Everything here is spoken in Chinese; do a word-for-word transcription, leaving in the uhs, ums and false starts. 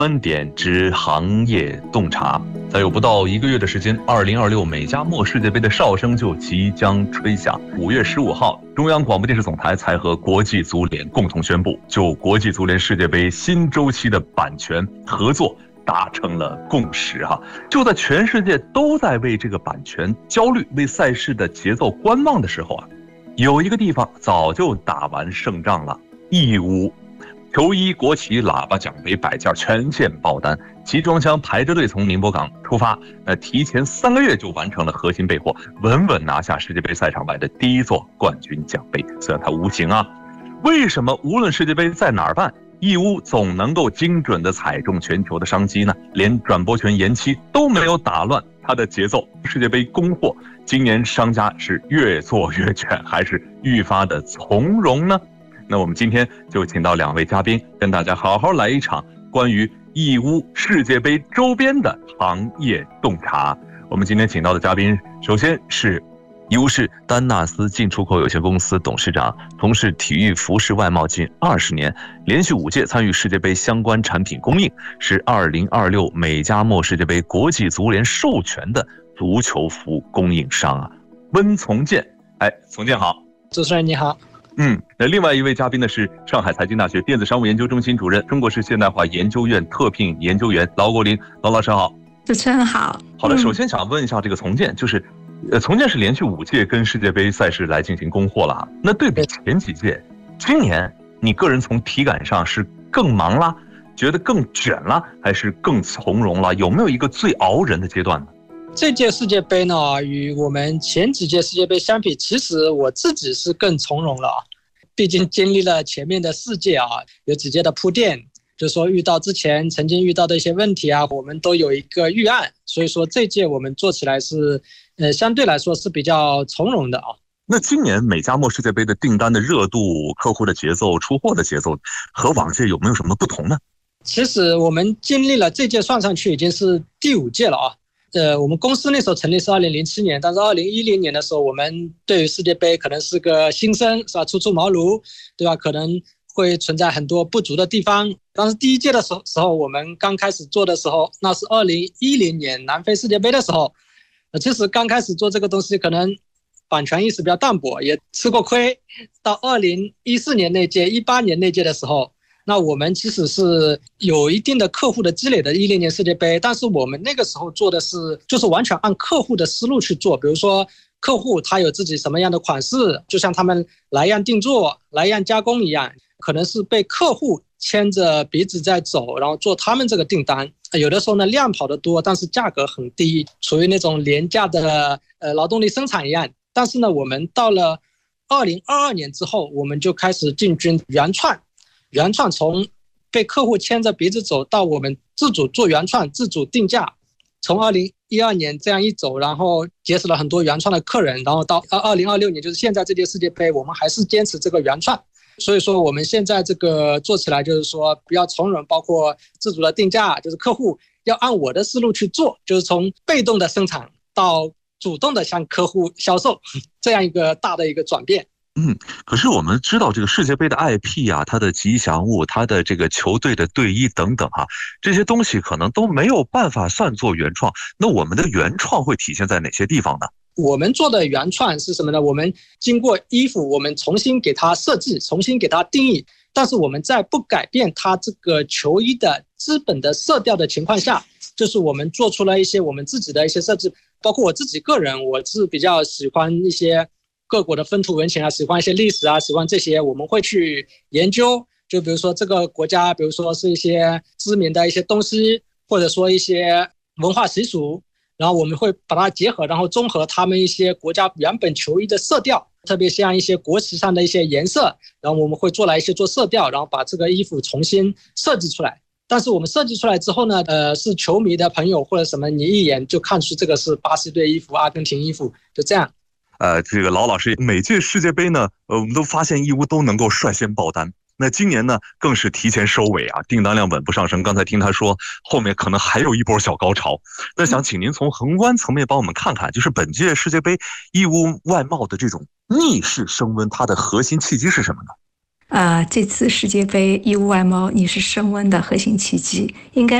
观点之行业洞察。再有不到一个月的时间，二零二六美加墨世界杯的哨声就即将吹响。五月十五号，中央广播电视总台才和国际足联共同宣布，就国际足联世界杯新周期的版权合作达成了共识哈。就在全世界都在为这个版权焦虑、为赛事的节奏观望的时候啊，有一个地方早就打完胜仗了，义乌。球衣、国旗、喇叭、奖杯、摆件全线爆单，集装箱排着队从宁波港出发，那提前三个月就完成了核心备货，稳稳拿下世界杯赛场外的第一座冠军奖杯。虽然它无形啊，为什么无论世界杯在哪儿办，义乌总能够精准地踩中全球的商机呢？连转播权延期都没有打乱它的节奏。世界杯供货，今年商家是越做越卷，还是愈发的从容呢？那我们今天就请到两位嘉宾，跟大家好好来一场关于义乌世界杯周边的行业洞察。我们今天请到的嘉宾，首先是义乌市丹纳斯进出口有限公司董事长，从事体育服饰外贸近二十年，连续五届参与世界杯相关产品供应，是二零二六美加墨世界杯国际足联授权的足球服供应商啊，温从建。哎，从建好。 主持人你好。 嗯，那另外一位嘉宾呢是上海财经大学电子商务研究中心主任、中国式现代化研究院特聘研究员劳国林。劳老师好。 主持人好。 好的，首先想问一下这个从建，就是呃，从建是连续五届跟世界杯赛事来进行供货了啊。那对比前几届，今年你个人从体感上是更忙啦，觉得更卷啦，还是更从容了？有没有一个最熬人的阶段呢？ 这届世界杯呢，与我们前几届世界杯相比，其实我自己是更从容了啊。毕竟经历了前面的四届啊，有几届的铺垫，就是说遇到之前曾经遇到的一些问题啊，我们都有一个预案，所以说这届我们做起来是，呃，相对来说是比较从容的啊。 那今年美加墨世界杯的订单的热度、客户的节奏、出货的节奏，和往届有没有什么不同呢？ 其实我们经历了这届算上去已经是第五届了啊。呃，我们公司那时候成立是二零零七年，但是二零一零年的时候，我们对于世界杯可能是个新生，是吧？初出茅庐，对吧？可能会存在很多不足的地方。当时第一届的时候，时候我们刚开始做的时候，那是二零一零年南非世界杯的时候。呃，其实刚开始做这个东西，可能版权意识比较淡薄，也吃过亏。到二零一四年那届、一八年那届的时候。那我们其实是有一定的客户的积累的一零年世界杯，但是我们那个时候做的是就是完全按客户的思路去做，比如说客户他有自己什么样的款式，就像他们来样定做、来样加工一样，可能是被客户牵着鼻子在走，然后做他们这个订单。有的时候呢量跑得多，但是价格很低，处于那种廉价的呃劳动力生产一样。但是呢，我们到了二零二二年之后，我们就开始进军原创。原创从被客户牵着鼻子走到我们自主做原创、自主定价，从二零一二年这样一走，然后结识了很多原创的客人，然后到二零二六年就是现在这届世界杯，我们还是坚持这个原创。所以说我们现在这个做起来就是说比较从容，包括自主的定价，就是客户要按我的思路去做，就是从被动的生产到主动的向客户销售，这样一个大的一个转变。 嗯，可是我们知道这个世界杯的 I P 啊，它的吉祥物，它的这个球队的队衣等等啊，这些东西可能都没有办法算作原创。那我们的原创会体现在哪些地方呢？ 我们做的原创是什么呢？我们经过衣服，我们重新给它设计，重新给它定义，但是我们在不改变它这个球衣的基本的色调的情况下，就是我们做出了一些我们自己的一些设计，包括我自己个人，我是比较喜欢一些各国的风土人情啊，喜欢一些历史啊，喜欢这些，我们会去研究。就比如说这个国家，比如说是一些知名的一些东西，或者说一些文化习俗，然后我们会把它结合，然后综合他们一些国家原本球衣的色调，特别像一些国旗上的一些颜色，然后我们会做来一些做色调，然后把这个衣服重新设计出来。但是我们设计出来之后呢，呃，是球迷的朋友或者什么，你一眼就看出这个是巴西队衣服、阿根廷衣服，就这样。 呃，这个劳老师，每届世界杯呢，呃，我们都发现义乌都能够率先爆单。那今年呢，更是提前收尾啊，订单量稳步上升。刚才听他说，后面可能还有一波小高潮。那想请您从宏观层面帮我们看看，就是本届世界杯义乌外贸的这种逆势升温，它的核心契机是什么呢？ 呃，这次世界杯义乌外贸你是升温的核心契机，应该